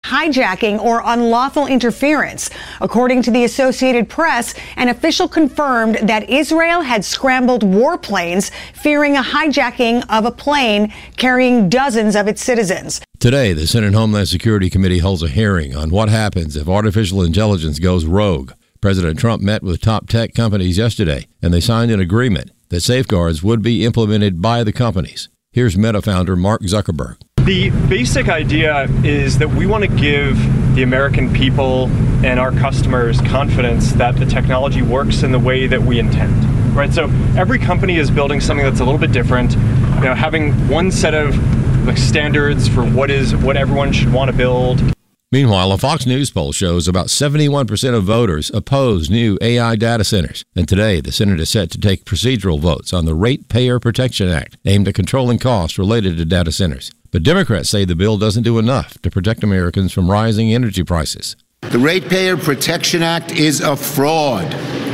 hijacking or unlawful interference. According to the Associated Press, an official confirmed that Israel had scrambled warplanes, fearing a hijacking of a plane carrying dozens of its citizens. Today, the Senate Homeland Security Committee holds a hearing on what happens if artificial intelligence goes rogue. President Trump met with top tech companies yesterday, and they signed an agreement that safeguards would be implemented by the companies. Here's Meta founder Mark Zuckerberg. The basic idea is that we want to give the American people and our customers confidence that the technology works in the way that we intend. Right? So every company is building something that's a little bit different. Having one set of standards for what everyone should want to build. Meanwhile, a Fox News poll shows about 71% of voters oppose new AI data centers. And today, the Senate is set to take procedural votes on the Ratepayer Protection Act, aimed at controlling costs related to data centers. But Democrats say the bill doesn't do enough to protect Americans from rising energy prices. The Ratepayer Protection Act is a fraud.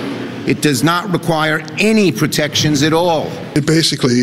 It does not require any protections at all. It basically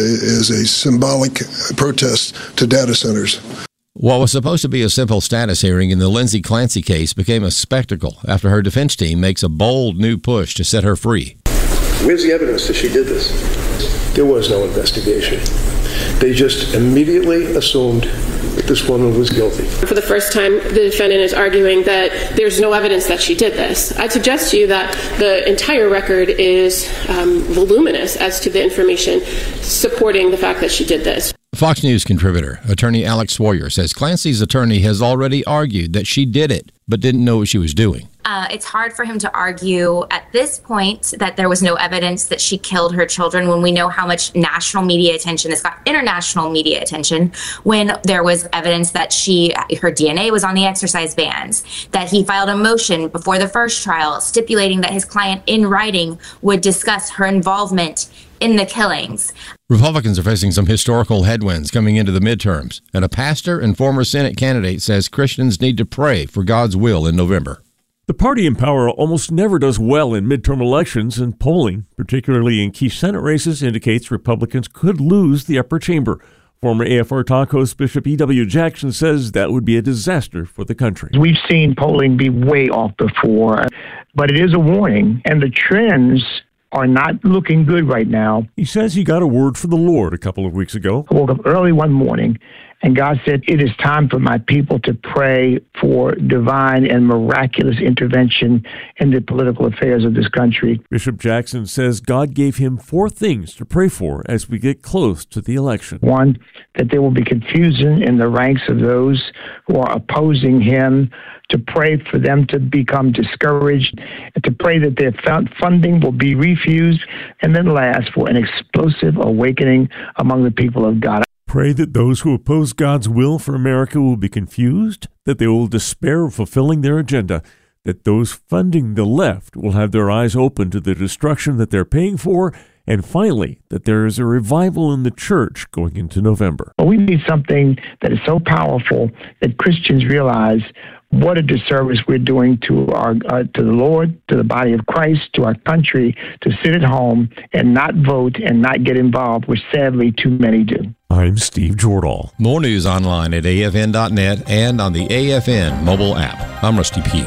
is a symbolic protest to data centers. What was supposed to be a simple status hearing in the Lindsay Clancy case became a spectacle after her defense team makes a bold new push to set her free. Where's the evidence that she did this? There was no investigation. They just immediately assumed that this woman was guilty. For the first time, the defendant is arguing that there's no evidence that she did this. I'd suggest to you that the entire record is voluminous as to the information supporting the fact that she did this. Fox News contributor, attorney Alex Sawyer, says Clancy's attorney has already argued that she did it, but didn't know what she was doing. It's hard for him to argue at this point that there was no evidence that she killed her children when we know how much national media attention this got, international media attention, when there was evidence that her DNA was on the exercise bands, that he filed a motion before the first trial stipulating that his client in writing would discuss her involvement in the killings. Republicans are facing some historical headwinds coming into the midterms, and a pastor and former Senate candidate says Christians need to pray for God's will in November. The party in power almost never does well in midterm elections, and polling, particularly in key Senate races, indicates Republicans could lose the upper chamber. Former AFR Talk host Bishop E.W. Jackson says that would be a disaster for the country. We've seen polling be way off before, but it is a warning, and the trends are not looking good right now. He says he got a word from the Lord a couple of weeks ago. I woke up early one morning, and God said, it is time for my people to pray for divine and miraculous intervention in the political affairs of this country. Bishop Jackson says God gave him 4 things to pray for as we get close to the election. 1, that there will be confusion in the ranks of those who are opposing him, to pray for them to become discouraged, and to pray that their funding will be refused, and then last, for an explosive awakening among the people of God. Pray that those who oppose God's will for America will be confused, that they will despair of fulfilling their agenda, that those funding the left will have their eyes open to the destruction that they're paying for, and finally, that there is a revival in the church going into November. We need something that is so powerful that Christians realize what a disservice we're doing to the Lord, to the body of Christ, to our country, to sit at home and not vote and not get involved, which sadly too many do. I'm Steve Jordahl. More news online at afn.net and on the AFN mobile app. I'm Rusty Pugh.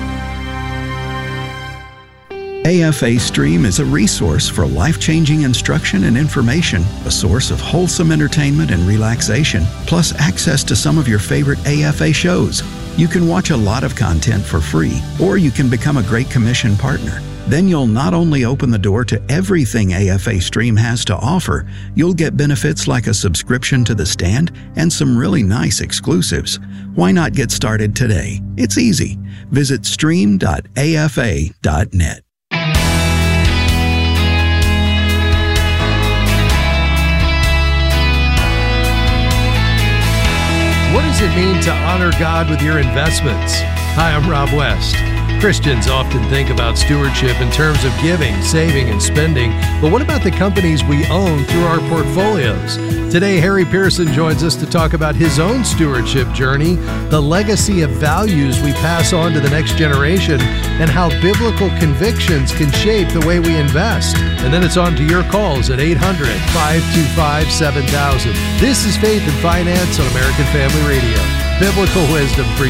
AFA Stream is a resource for life-changing instruction and information, a source of wholesome entertainment and relaxation, plus access to some of your favorite AFA shows. You can watch a lot of content for free, or you can become a Great Commission partner. Then you'll not only open the door to everything AFA Stream has to offer, you'll get benefits like a subscription to The Stand and some really nice exclusives. Why not get started today? It's easy. Visit stream.afa.net. What does it mean to honor God with your investments? Hi, I'm Rob West. Christians often think about stewardship in terms of giving, saving, and spending, but what about the companies we own through our portfolios? Today, Harry Pearson joins us to talk about his own stewardship journey, the legacy of values we pass on to the next generation, and how biblical convictions can shape the way we invest. And then it's on to your calls at 800-525-7000. This is Faith and Finance on American Family Radio. Biblical wisdom for